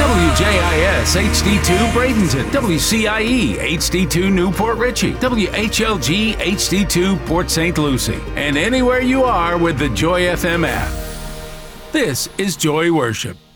WJIS HD2 Bradenton, WCIE HD2 Newport Richie, WHLG HD2 Port St. Lucie, and anywhere you are with the Joy FM app. This is Joy Worship.